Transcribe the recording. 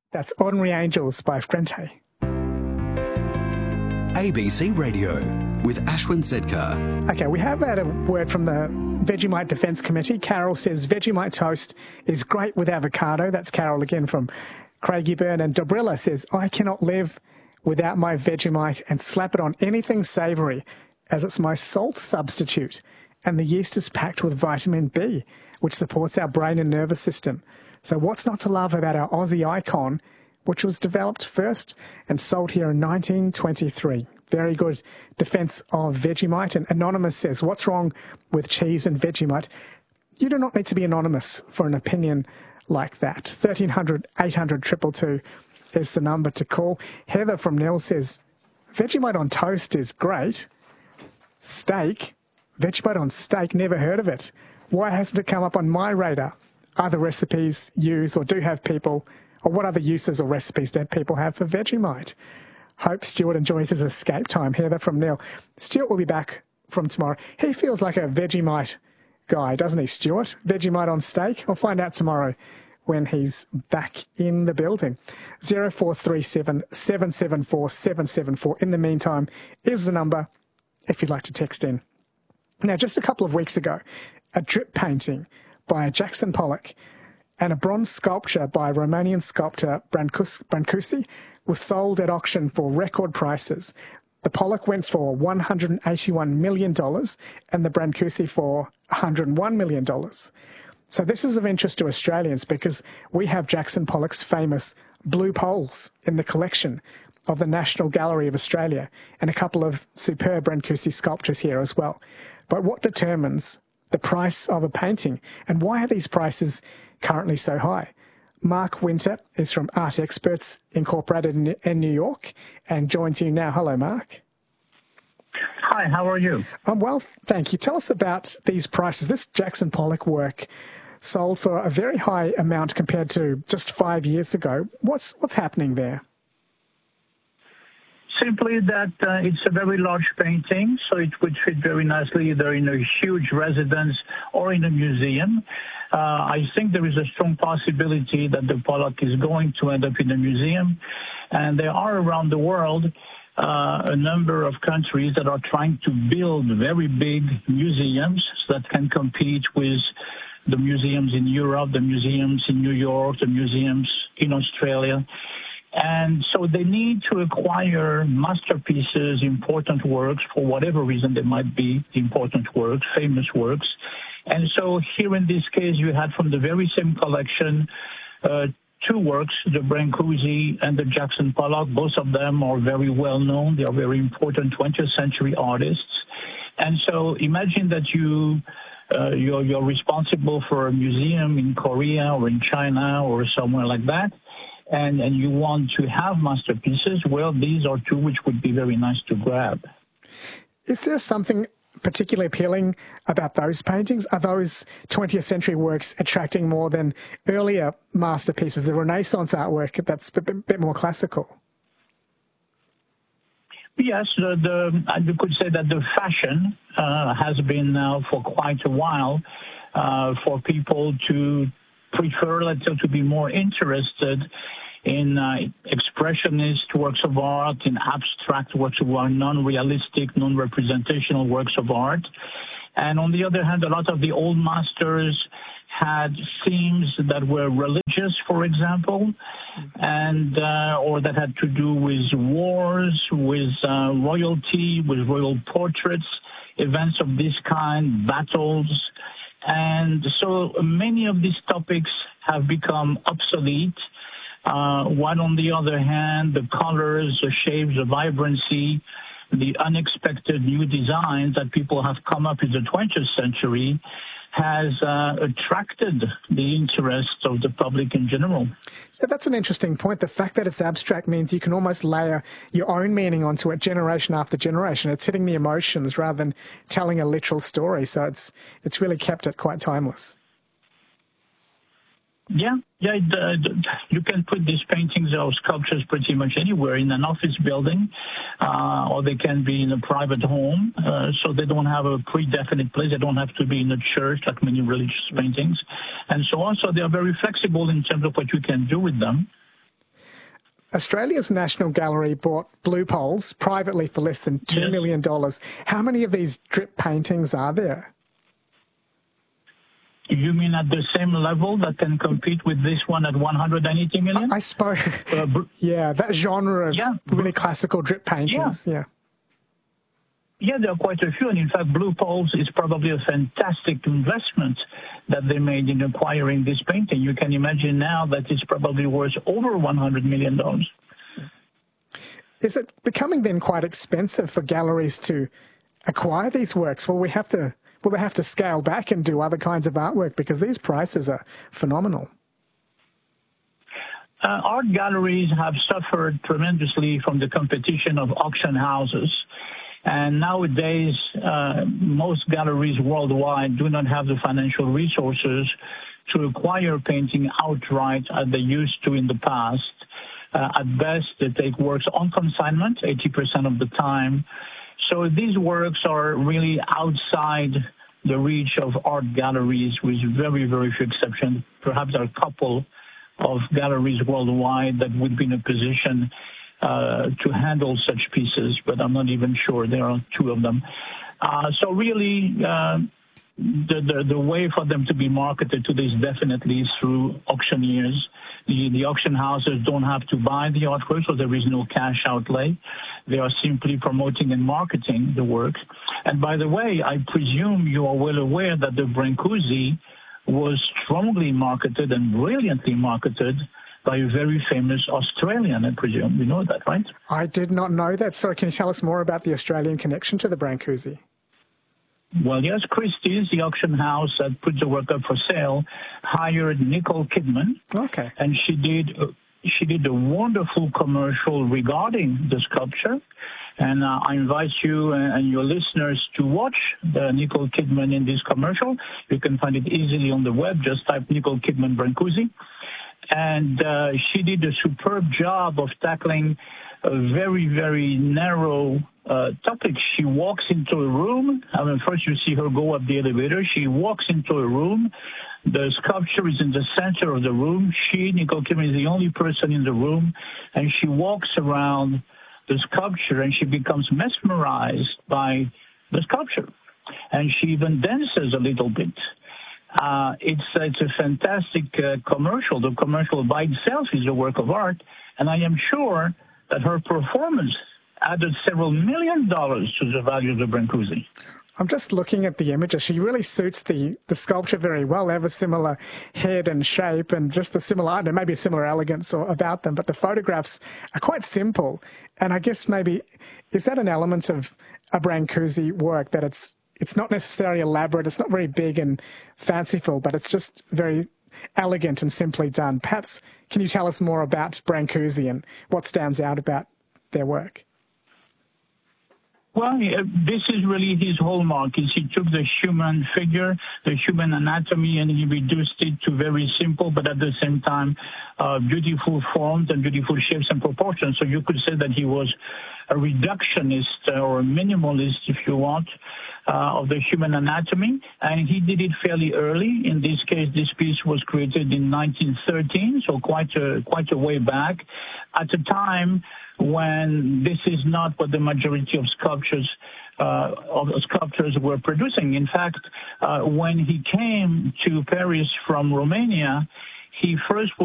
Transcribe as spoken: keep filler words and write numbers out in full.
That's Ordinary Angels by Frente. A B C Radio with Ashwin Sedkar. Okay, we have had a word from the Vegemite Defence Committee. Carol says Vegemite toast is great with avocado. That's Carol again from Craigieburn. And Dobrilla says, I cannot live without my Vegemite and slap it on anything savoury as it's my salt substitute. And the yeast is packed with vitamin B, which supports our brain and nervous system. So what's not to love about our Aussie icon, which was developed first and sold here in nineteen twenty-three. Very good defence of Vegemite. And Anonymous says, what's wrong with cheese and Vegemite? You do not need to be anonymous for an opinion like that. thirteen hundred, eight hundred, two two two is the number to call. Heather from Nil says, Vegemite on toast is great. Steak? Vegemite on steak, never heard of it. Why hasn't it come up on my radar? Other recipes use or do have people, or what other uses or recipes do people have for Vegemite? Hope Stuart enjoys his escape time. Heather from Neil. Stuart will be back from tomorrow. He feels like a Vegemite guy, doesn't he, Stuart? Vegemite on steak? We'll find out tomorrow when he's back in the building. zero four three seven, seven seven four, seven seven four. In the meantime, is the number if you'd like to text in. Now, just a couple of weeks ago, a drip painting by Jackson Pollock and a bronze sculpture by Romanian sculptor Brancusi Brancusi was sold at auction for record prices. The Pollock went for one hundred eighty-one million dollars and the Brancusi for one hundred one million dollars. So this is of interest to Australians because we have Jackson Pollock's famous blue poles in the collection of the National Gallery of Australia and a couple of superb Brancusi sculptures here as well. But what determines the price of a painting, and why are these prices currently so high? Mark Winter is from Art Experts Incorporated in, in New York and joins you now. Hello, Mark. Hi, how are you? I'm well, thank you. Tell us about these prices. This Jackson Pollock work sold for a very high amount compared to just five years ago. What's what's happening there? Simply that uh, it's a very large painting, so it would fit very nicely either in a huge residence or in a museum. Uh, I think there is a strong possibility that the Pollock is going to end up in a museum. And there are around the world uh, a number of countries that are trying to build very big museums that can compete with the museums in Europe, the museums in New York, the museums in Australia. And so they need to acquire masterpieces, important works, for whatever reason they might be important works, famous works. And so here in this case, you had from the very same collection uh, two works, the Brancusi and the Jackson Pollock. Both of them are very well known. They are very important twentieth century artists. And so imagine that you, uh, you're, you're responsible for a museum in Korea or in China or somewhere like that. And, and you want to have masterpieces, well, these are two which would be very nice to grab. Is there something particularly appealing about those paintings? Are those twentieth century works attracting more than earlier masterpieces, the Renaissance artwork that's a bit, bit more classical? Yes, the, the, you could say that the fashion uh, has been now for quite a while uh, for people to prefer, let's say, to be more interested in uh, expressionist works of art, in abstract works of art, non-realistic, non-representational works of art. And on the other hand, a lot of the old masters had themes that were religious, for example, and uh, or that had to do with wars, with uh, royalty, with royal portraits, events of this kind, battles. And so many of these topics have become obsolete. Uh, while on the other hand, the colors, the shapes, the vibrancy, the unexpected new designs that people have come up in the twentieth century has uh, attracted the interest of the public in general. Yeah, that's an interesting point. The fact that it's abstract means you can almost layer your own meaning onto it generation after generation. It's hitting the emotions rather than telling a literal story. So it's it's really kept it quite timeless. Yeah, yeah. It, uh, you can put these paintings or sculptures pretty much anywhere in an office building, uh, or they can be in a private home. Uh, so they don't have a pre-definite place. They don't have to be in a church like many religious paintings, and so on. So they are very flexible in terms of what you can do with them. Australia's National Gallery bought Blue Poles privately for less than two million dollars. How many of these drip paintings are there? You mean at the same level that can compete with this one at one hundred eighty million? I suppose, uh, yeah, that genre of yeah. really classical drip paintings, yeah. yeah. Yeah, there are quite a few, and in fact, Blue Poles is probably a fantastic investment that they made in acquiring this painting. You can imagine now that it's probably worth over one hundred million dollars. Is it becoming then quite expensive for galleries to acquire these works? Will we have to, will they have to scale back and do other kinds of artwork because these prices are phenomenal? Uh, art galleries have suffered tremendously from the competition of auction houses. And nowadays, uh, most galleries worldwide do not have the financial resources to acquire painting outright as they used to in the past. Uh, at best, they take works on consignment eighty percent of the time. So these works are really outside the reach of art galleries, with very, very few exceptions. Perhaps there are a couple of galleries worldwide that would be in a position Uh, to handle such pieces, but I'm not even sure. There are two of them. Uh, so really, uh, the, the the way for them to be marketed to this definitely is through auctioneers. The, the auction houses don't have to buy the artwork, so there is no cash outlay. They are simply promoting and marketing the work. And by the way, I presume you are well aware that the Brancusi was strongly marketed and brilliantly marketed by a very famous Australian, I presume. You know that, right? I did not know that. Sorry, can you tell us more about the Australian connection to the Brancusi? Well, yes, Christie's, the auction house that put the work up for sale, hired Nicole Kidman. Okay. And she did, uh, she did a wonderful commercial regarding the sculpture. And uh, I invite you and your listeners to watch the Nicole Kidman in this commercial. You can find it easily on the web. Just type Nicole Kidman Brancusi. And uh, she did a superb job of tackling a very, very narrow uh, topic. She walks into a room. I mean, first you see her go up the elevator. She walks into a room. The sculpture is in the center of the room. She, Nicole Kidman, is the only person in the room. And she walks around the sculpture, and she becomes mesmerized by the sculpture. And she even dances a little bit. Uh, it's, it's a fantastic uh, commercial. The commercial by itself is a work of art, and I am sure that her performance added several million dollars to the value of the Brancusi. I'm just looking at the images. She really suits the, the sculpture very well. They have a similar head and shape and just a similar art and maybe a similar elegance or, about them, but the photographs are quite simple. And I guess maybe, is that an element of a Brancusi work, that it's It's not necessarily elaborate, it's not very big and fanciful, but it's just very elegant and simply done. Perhaps, can you tell us more about Brancusi and what stands out about their work? Well, this is really his hallmark. Is he took the human figure, the human anatomy, and he reduced it to very simple, but at the same time, uh, beautiful forms and beautiful shapes and proportions. So you could say that he was a reductionist or a minimalist, if you want, uh, of the human anatomy. And he did it fairly early. In this case, this piece was created in nineteen thirteen, so quite a, quite a way back, at a time when this is not what the majority of sculptures uh, of sculptors were producing. In fact, uh, when he came to Paris from Romania, he first